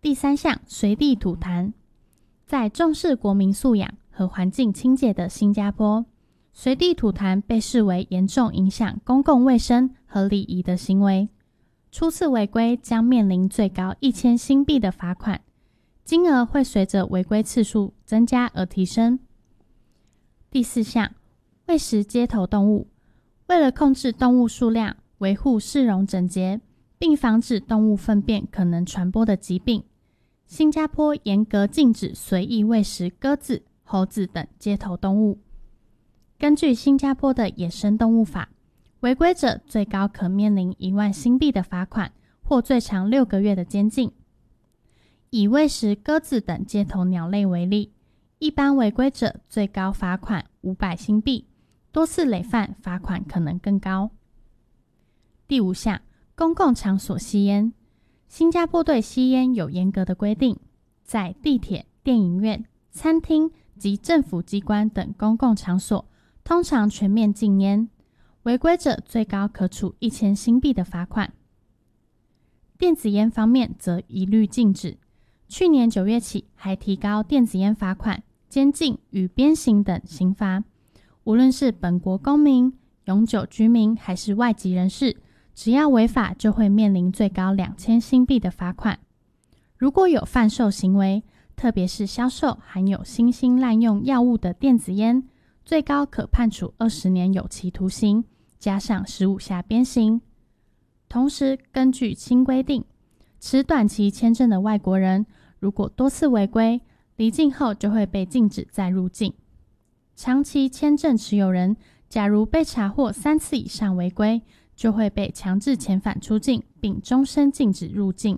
第3项，随地吐痰。在重视国民素养和环境清洁的新加坡，随地吐痰被视为严重影响公共卫生和礼仪的行为，初次违规将面临最高1000新币的罚款，金额会随着违规次数增加而提升。第4项，喂食街头动物。为了控制动物数量，维护市容整洁，并防止动物粪便可能传播的疾病，新加坡严格禁止随意喂食鸽子、猴子等街头动物。根据新加坡的野生动物法，违规者最高可面临1万新币的罚款，或最长6个月的监禁。以喂食鸽子等街头鸟类为例，一般违规者最高罚款500新币，多次累犯罚款可能更高。第5项，公共场所吸烟。新加坡对吸烟有严格的规定，在地铁、电影院、餐厅及政府机关等公共场所通常全面禁烟，违规者最高可处1000新币的罚款。电子烟方面则一律禁止，去年9月起还提高电子烟罚款、监禁与鞭刑等刑罚，无论是本国公民、永久居民还是外籍人士，只要违法就会面临最高2000新币的罚款。如果有贩售行为，特别是销售含有新兴滥用药物的电子烟，最高可判处20年有期徒刑，加上15下鞭刑。同时，根据新规定，持短期签证的外国人，如果多次违规，离境后就会被禁止再入境。长期签证持有人，假如被查获3次以上违规，就会被强制遣返出境，并终身禁止入境。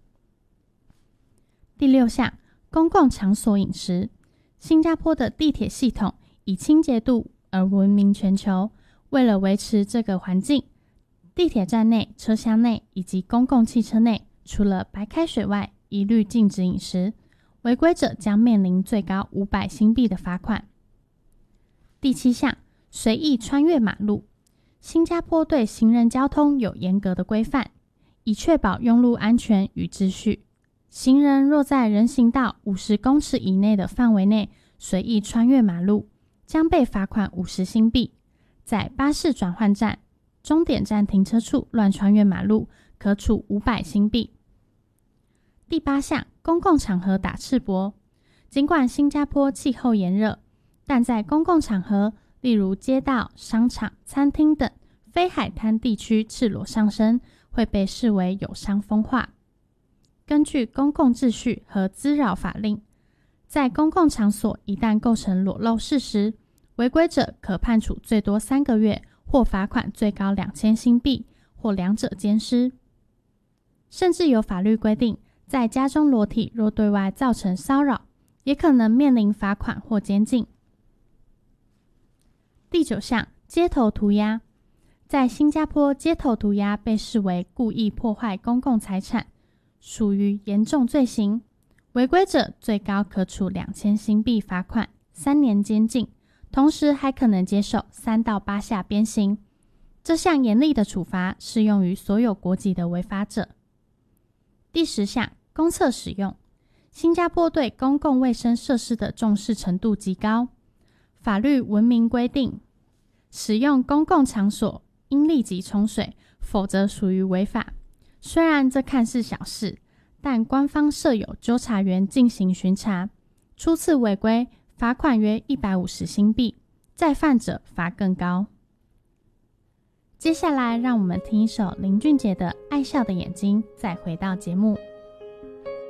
第6项，公共场所饮食。新加坡的地铁系统以清洁度而闻名全球，为了维持这个环境，地铁站内、车厢内以及公共汽车内，除了白开水外，一律禁止饮食，违规者将面临最高500新币的罚款。第7项，随意穿越马路。新加坡对行人交通有严格的规范，以确保用路安全与秩序。行人若在人行道50公尺以内的范围内随意穿越马路，将被罚款50新币。在巴士转换站、终点站停车处乱穿越马路，可处500新币。第8项，公共场合打赤膊。尽管新加坡气候炎热，但在公共场合，例如街道、商场、餐厅等非海滩地区赤裸上身，会被视为有伤风化。根据公共秩序和滋扰法令，在公共场所一旦构成裸露事实，违规者可判处最多3个月，或罚款最高2000新币，或两者兼施。甚至有法律规定，在家中裸体若对外造成骚扰，也可能面临罚款或监禁。第9项，街头涂鸦。在新加坡，街头涂鸦被视为故意破坏公共财产，属于严重罪行，违规者最高可处2000新币罚款、3年监禁，同时还可能接受3到8下鞭刑。这项严厉的处罚适用于所有国籍的违法者。第10项，公厕使用。新加坡对公共卫生设施的重视程度极高，法律文明规定，使用公共场所应立即冲水，否则属于违法。虽然这看似小事，但官方设有纠察员进行巡查，初次违规罚款约150新币，再犯者罚更高。接下来让我们听一首林俊杰的《爱笑的眼睛》，再回到节目。